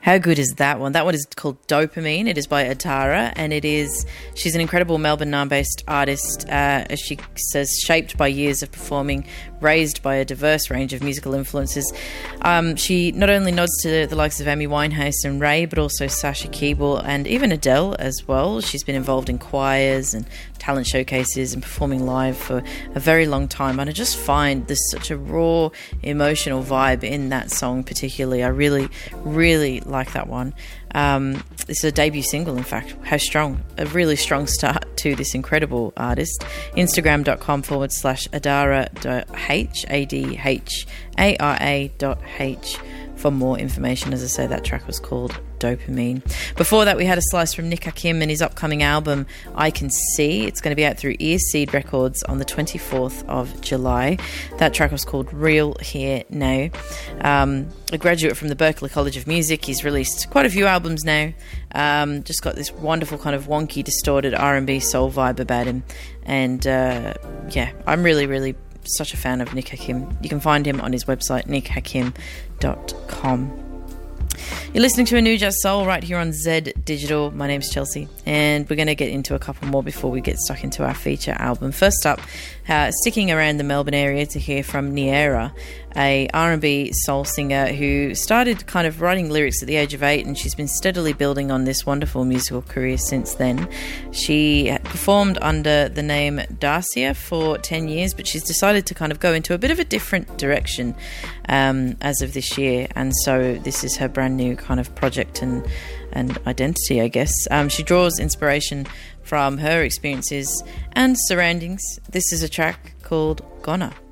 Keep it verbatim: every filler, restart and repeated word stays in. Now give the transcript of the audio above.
How good is that one? That one is called Dopamine. It is by Adara, and it is, she's an incredible Melbourne-based artist, uh, as she says, shaped by years of performing, raised by a diverse range of musical influences. Um, she not only nods to the likes of Amy Winehouse and Ray, but also Sasha Keeble and even Adele as well. She's been involved in choirs and talent showcases and performing live for a very long time, and I just find there's such a raw emotional vibe in that song particularly. I really, really like that one. Um, it's a debut single, in fact. How strong. A really strong start to this incredible artist. Instagram.com forward slash Adara.h, A D H A R A dot H for more information. As I say, that track was called Dopamine. Before that, we had a slice from Nick Hakim and his upcoming album I Can See. It's going to be out through Earseed Records on the twenty-fourth of July. That track was called Real Here Now. Um, a graduate from the Berklee College of Music. He's released quite a few albums now. Um, just got this wonderful kind of wonky, distorted R and B soul vibe about him. And uh, yeah, I'm really, really such a fan of Nick Hakim. You can find him on his website, nick hakim dot com. You're listening to A New Jazz Soul right here on Z Digital. My name's Chelsea, and we're going to get into a couple more before we get stuck into our feature album. First up, uh, sticking around the Melbourne area to hear from Niera, a R and B soul singer who started kind of writing lyrics at the age of eight, and she's been steadily building on this wonderful musical career since then. She performed under the name Darcia for ten years, but she's decided to kind of go into a bit of a different direction um, as of this year, and so this is her brand new kind of project and, and identity, I guess. Um, she draws inspiration from her experiences and surroundings. This is a track called Gonna.